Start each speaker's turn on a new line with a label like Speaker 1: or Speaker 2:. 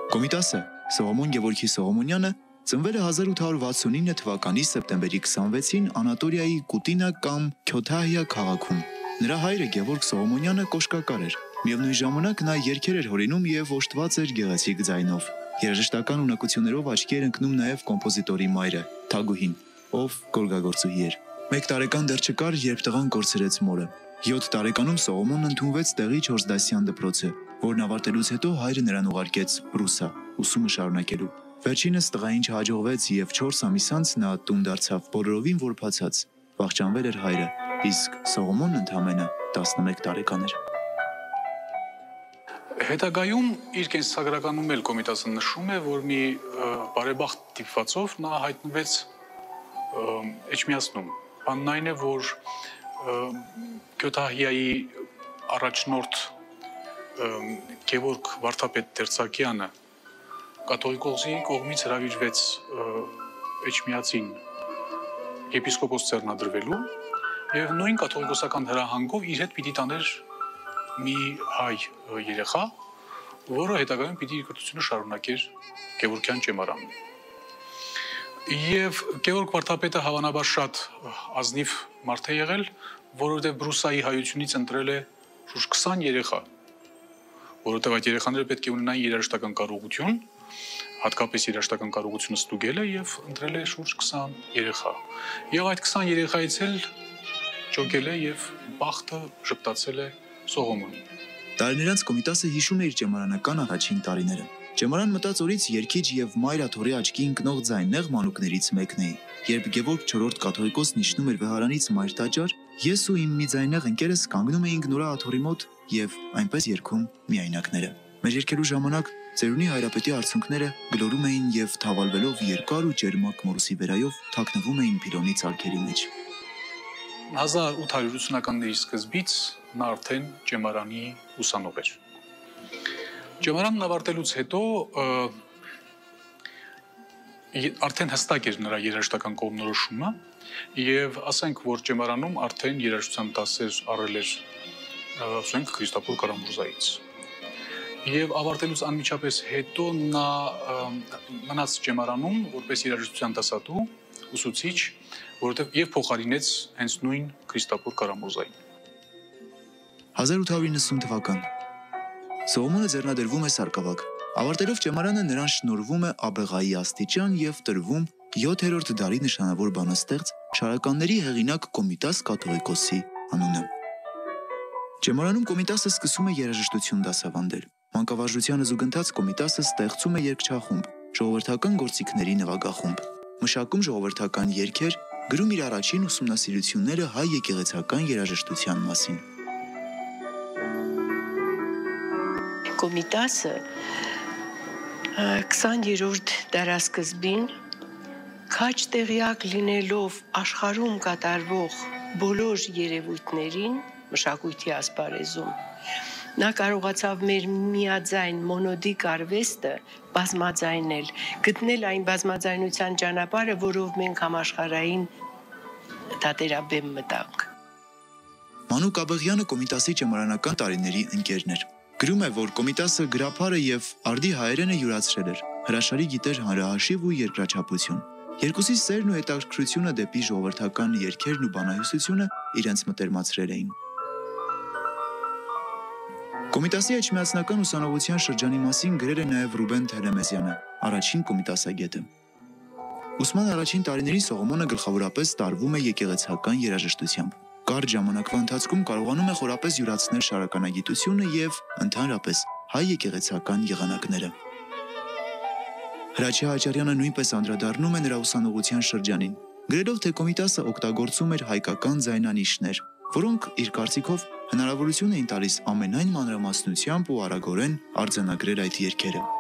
Speaker 1: Կոմիտասը Սողոմոն Գևորգի Սողոմոնյանը ծնվել է 1869 թվականի սեպտեմբերի 26-ին Անատոլիայի Կուտինա կամ Քյոթահիա քաղաքում։ Նրա հայրը Գևորգ Սողոմոնյանը կոշկակար էր։ Միևնույն ժամանակ նա երգեր էր հորինում եւ օժտված էր գեղեցիկ ձայնով։ Երաժշտական ունակություններով աչքի էր ընկնում նաեւ կոմպոզիտորի մայրը Թագուհին, ով գորգագործուհի էր։ 1 տարեկան դեռ չկար, երբ տղան կորցրեց մորը։ 7 տարեկանում Սողոմոնն ընդունվեց տեղի 4 դասյան դպրոցը, որն ավարտելուց հետո հայրը նրան ուղարկեց Պրուսա, ուսումը շարունակելու։ Վերջինս տղային չհաջողվեց եւ 4 ամիս անց նա տուն դարձավ բոլորովին որբացած։ Վախճանվել էր հայրը, իսկ Սողոմոնն ընդամենը 11 տարեկան էր։
Speaker 2: Հետագայում իր կենսագրականում էլ Կոմիտասը նշում է, որ մի բարեբախտ դիպվածով նա հայտնվեց Էջմիածնում։ Բանն այն է, որ Քյոթահիայի առաջնորդ Գևորգ Վարդապետ Դերձակյանը կաթողիկոսի կողմից հրավիրվեց Էջմիածին եպիսկոպոս ձեռնադրվելու եւ նույն կաթողիկոսական հրահանգով իր հետ պիտի տաներ մի հայ երեխա, որը հետագայում պիտի իր կրթությունը շարունակեր Գևորգյան ճեմարանում։ Եվ Գևորգ Վարդապետը հավանաբար շատ ազնիվ մարդ է եղել, որովհետև Բրուսայի հայությունից ընտրել է շուրջ 20 երեխա, որովհետև այդ երեխաները պետք է ունենային երաժշտական կարողություն, հատկապես երաժշտական կարողությունը ստուգել է եւ ընտրել է շուրջ 20 երեխա։ Եվ այդ 20 երեխայից էլ ճոգել է եւ բախտը ժպտացել է Սողոմոնին։
Speaker 1: Տարիներ անց Կոմիտասը հիշում է իր ճեմարանական առաջին տարիները։ Ճեմարան մտած օրից երգիչ եւ մայր աթոռի աչքի ընկնող ձայնեղ մանուկներից մեկն էի։ Երբ Գևորգ 4-րդ կաթողիկոսն իջնում էր վեհարանից մայր տաճար, ես ու իմ մի ձայնեղ ընկերս կանգնում էինք նորա աթոռի մոտ եւ այնպես երգում միայնակները։ Մեր երգելու ժամանակ ծերունի հայրապետի արցունքները գլորում էին եւ թավալվելով երկար ու ջերմակ մորուսի վերայով թաքնվում էին փիլոնի ցալքերի մեջ։
Speaker 2: 1880-ականների սկզբից նա արդեն ճեմարանի ուսանող էր։ Ճեմարանն ավարտելուց հետո արդեն հստակ էր նրա երաժշտական կողմնորոշումը եւ ասենք, որ ճեմարանում արդեն երաժշտության դասեր առել էր ասենք Քրիստոֆոր Կարամուրզայից։ Եվ ավարտելուց անմիջապես հետո նա մնաց ճեմարանում որպես երաժշտության դասատու, ուսուցիչ, որովհետև եւ փոխարինեց հենց նույն Քրիստոֆոր Կարամուրզային։
Speaker 1: 1890 թվական Սողոմոնը ձեռնադրվում է Սարգսակապատ։ Ավարտելով ճեմարանը նրան շնորհվում է աբեղայի աստիճան եւ տրվում 7-րդ դարի նշանավոր բանաստեղծ Շարականների հեղինակ Կոմիտաս կաթողիկոսի անունը։ Ճեմարանում Կոմիտասը սկսում է երաժշտություն դասավանդել։ Մանկավարժությանը զուգընթաց Կոմիտասը ստեղծում է երգչախումբ, ժողովրդական գործիքների նվագախումբ, մշակում ժողովրդական երգեր, գրում իր առաջին ուսումնասիրությունները հայ եկեղեցական երաժշտության մասին։
Speaker 3: Կոմիտասը 20-րդ դարասկզբին քաջ տեղյակ լինելով աշխարհում կատարվող բոլոր երևույթներին մշակույթի ասպարեզում նա կարողացավ մեր միաձայն մոնոդիկ արվեստը բազմաձայնել, գտնել այն բազմաձայնության ճանապարհը, որով մենք համաշխարհային թատերաբեմ մտանք։
Speaker 1: Մանուկ Աբեղյանը Կոմիտասի ճեմարանական տարիների ընկերն էր։ Գրում է, որ Կոմիտասը գրափարը եւ արդի հայերենը յուրացրել էր, հրաշալի գիտեր հանրահաշիվ ու երկրաչափություն։ Երկուսի սերն ու հետաքրքրությունը դեպի ժողովրդական երգերն ու բանահյուսությունը իրենց մտերմացրել էին։ Կոմիտասի էջմիածնական ուսանողության շրջանի մասին գրել է նաև Ռուբեն Թելեմեզյանը, առաջին կոմիտասագետը։ Ուսման առաջին տարիներին Սողոմոնը գլխավորապես տարվում է եկեղեցական երաժշտությամբ։ Կարճ ժամանակվա ընթացքում կարողանում է խորապես յուրացնել շարականագիտությունը եւ ընդհանրապես հայ եկեղեցական եղանակները։ Հրաչյա Աճարյանը նույնպես անդրադառնում է նրա ուսանողության շրջանին, գրելով, թե Կոմիտասը օգտագործում էր հայկական ձայնանիշներ, որոնք իր կարծիքով հնարավորություն էին տալիս ամենայն մանրամասնությամբ ու արագորեն արձանագրել այդ երգերը։